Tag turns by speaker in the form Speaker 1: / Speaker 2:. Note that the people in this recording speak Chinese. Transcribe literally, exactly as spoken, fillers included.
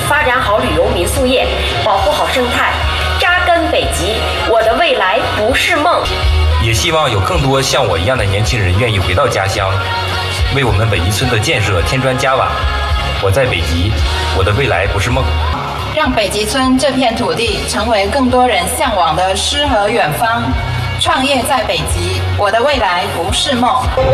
Speaker 1: 发展好旅游民宿业，保护好生态，扎根北极，我的未来不是梦。
Speaker 2: 也希望有更多像我一样的年轻人愿意回到家乡，为我们北极村的建设添砖加瓦。我在北极，我的未来不是梦。
Speaker 3: 让北极村这片土地成为更多人向往的诗和远方。创业在北极，我的未来不是梦。